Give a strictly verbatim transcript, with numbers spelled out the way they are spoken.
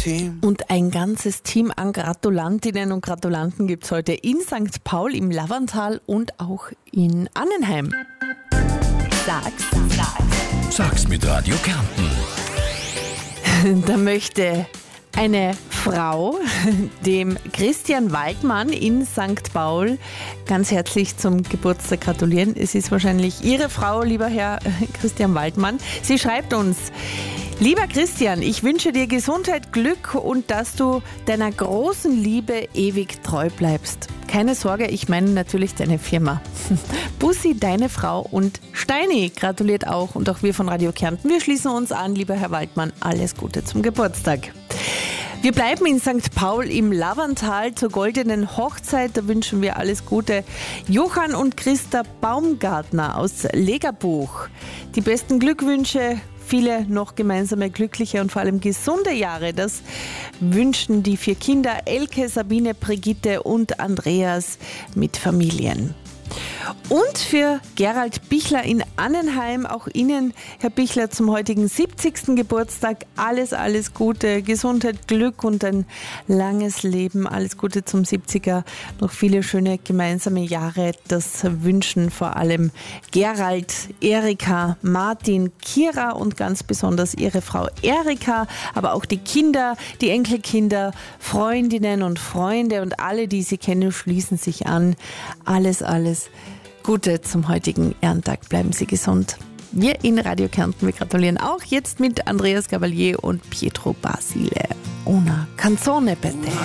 Team. Und ein ganzes Team an Gratulantinnen und Gratulanten gibt es heute in Sankt Paul, im Lavantal und auch in Annenheim. Sag's, sag's. Sag's mit Radio Kärnten. Da möchte eine Frau dem Christian Waldmann in Sankt Paul ganz herzlich zum Geburtstag gratulieren. Es ist wahrscheinlich Ihre Frau, lieber Herr Christian Waldmann. Sie schreibt uns: Lieber Christian, ich wünsche dir Gesundheit, Glück und dass du deiner großen Liebe ewig treu bleibst. Keine Sorge, ich meine natürlich deine Firma. Bussi, deine Frau, und Steini gratuliert auch, und auch wir von Radio Kärnten. Wir schließen uns an, lieber Herr Waldmann, alles Gute zum Geburtstag. Wir bleiben in Sankt Paul im Lavantal zur goldenen Hochzeit. Da wünschen wir alles Gute. Johann und Christa Baumgartner aus Legerbuch. Die besten Glückwünsche, viele noch gemeinsame glückliche und vor allem gesunde Jahre. Das wünschen die vier Kinder Elke, Sabine, Brigitte und Andreas mit Familien. Und für Gerald Bichler in Annenheim, auch Ihnen, Herr Bichler, zum heutigen siebzigsten Geburtstag alles, alles Gute, Gesundheit, Glück und ein langes Leben. Alles Gute zum siebziger, noch viele schöne gemeinsame Jahre. Das wünschen vor allem Gerald, Erika, Martin, Kira und ganz besonders Ihre Frau Erika, aber auch die Kinder, die Enkelkinder, Freundinnen und Freunde und alle, die Sie kennen, schließen sich an. Alles, alles Gute zum heutigen Ehrentag. Bleiben Sie gesund. Wir in Radio Kärnten, wir gratulieren auch jetzt mit Andreas Gabalier und Pietro Basile. Una canzone per te.